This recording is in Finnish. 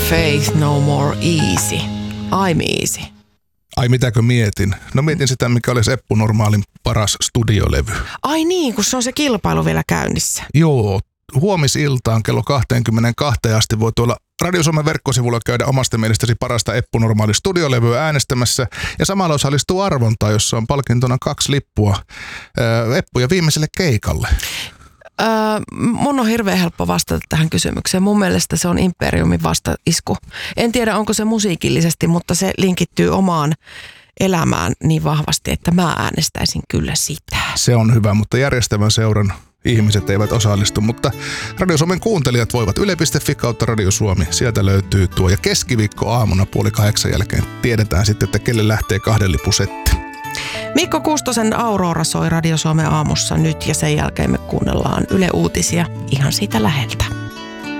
Faith No More Easy. I'm easy. Ai mitäkö mietin? No mietin sitä, mikä olisi Eppu Normaalin paras studiolevy. Ai niin, kun se on se kilpailu vielä käynnissä. Joo, huomisiltaan kello 22 asti voi tuolla Radio Suomen verkkosivulla käydä omasta mielestäsi parasta Eppu Normaali studiolevyä äänestämässä ja samalla osallistuu arvontaan, jossa on palkintona 2 lippua Eppuja viimeiselle keikalle. Mun on hirveän helppo vastata tähän kysymykseen. Mun mielestä se on Imperiumin vastaisku. En tiedä, onko se musiikillisesti, mutta se linkittyy omaan elämään niin vahvasti, että mä äänestäisin kyllä sitä. Se on hyvä, mutta järjestävän seuran ihmiset eivät osallistu, mutta Radio Suomen kuuntelijat voivat yle.fi kautta Radio Suomi. Sieltä löytyy tuo ja keskiviikko aamuna 7:30 jälkeen tiedetään sitten, että kelle lähtee 2 lipusetti. Mikko Kuustosen Aurora soi Radio Suomen aamussa nyt ja sen jälkeen me kuunnellaan Yle Uutisia ihan siitä läheltä.